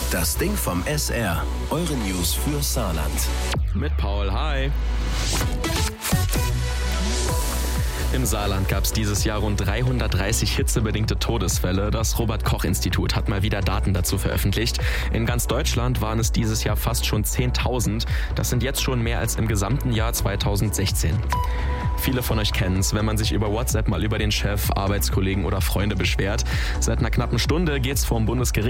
Das Ding vom SR. Eure News für Saarland. Mit Paul, hi. Im Saarland gab es dieses Jahr rund 330 hitzebedingte Todesfälle. Das Robert-Koch-Institut hat mal wieder Daten dazu veröffentlicht. In ganz Deutschland waren es dieses Jahr fast schon 10.000. Das sind jetzt schon mehr als im gesamten Jahr 2016. Viele von euch kennen es, wenn man sich über WhatsApp mal über den Chef, Arbeitskollegen oder Freunde beschwert. Seit einer knappen Stunde geht's vor dem Bundesgericht.